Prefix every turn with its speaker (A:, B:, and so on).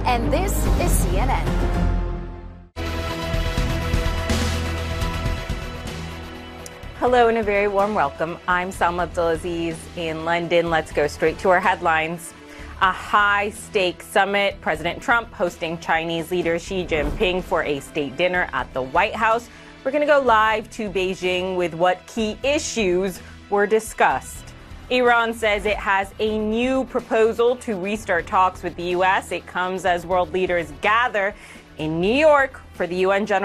A: And this is CNN.
B: Hello and a very warm welcome. I'm Salma Abdulaziz in London. Let's go straight to our headlines. A high-stakes summit, President Trump hosting Chinese leader Xi Jinping for a state dinner at the White House. We're going to go live to Beijing with what key issues were discussed. Iran says it has a new proposal to restart talks with the U.S. It comes as world leaders gather in New York for the UN General